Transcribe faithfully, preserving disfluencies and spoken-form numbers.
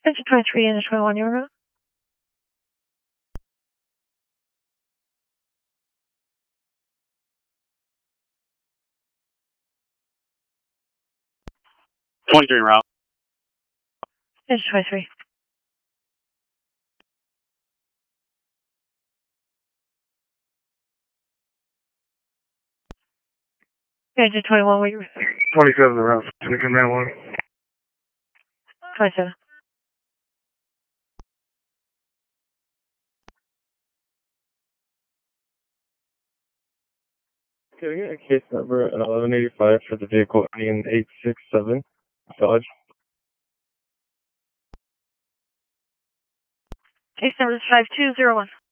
Engine twenty-three, engine twenty-one, you're on route. twenty-three en route. Engine twenty-three. Engine twenty-one, what you twenty-seven en route. Command one. twenty-seven. Can we get a case number at eleven eighty-five for the vehicle ending in eight six seven, Dodge? Case number is five two zero one.